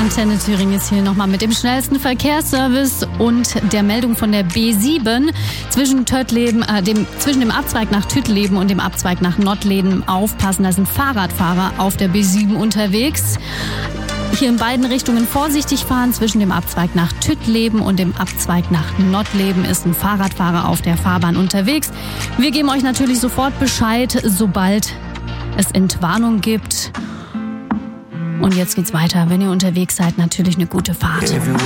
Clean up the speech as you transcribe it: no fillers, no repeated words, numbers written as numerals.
Antenne Thüringen ist hier nochmal mit dem schnellsten Verkehrsservice und der Meldung von der B7 zwischen dem Abzweig nach Tüttleben und dem Abzweig nach Nottleben aufpassen. Da sind Fahrradfahrer auf der B7 unterwegs. Hier in beiden Richtungen vorsichtig fahren. Zwischen dem Abzweig nach Tüttleben und dem Abzweig nach Nottleben ist ein Fahrradfahrer auf der Fahrbahn unterwegs. Wir geben euch natürlich sofort Bescheid, sobald es Entwarnung gibt. Und jetzt geht's weiter. Wenn ihr unterwegs seid, natürlich eine gute Fahrt.